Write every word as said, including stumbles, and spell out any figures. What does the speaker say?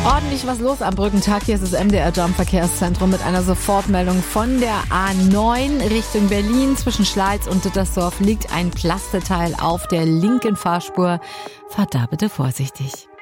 Ordentlich was los am Brückentag. Hier ist das M D R Jump Verkehrszentrum mit einer Sofortmeldung von der A neun Richtung Berlin. Zwischen Schleiz und Dittersdorf liegt ein Plasteteil auf der linken Fahrspur. Fahrt da bitte vorsichtig.